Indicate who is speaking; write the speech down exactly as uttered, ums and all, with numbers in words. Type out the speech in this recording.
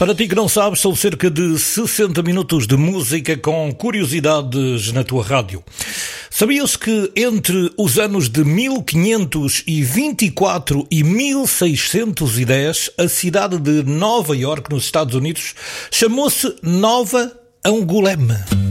Speaker 1: Para ti que não sabes, são cerca de sessenta minutos de música com curiosidades na tua rádio. Sabias que entre os anos de mil quinhentos e vinte e quatro e mil seiscentos e dez, a cidade de Nova Iorque, nos Estados Unidos, chamou-se Nova Angulema?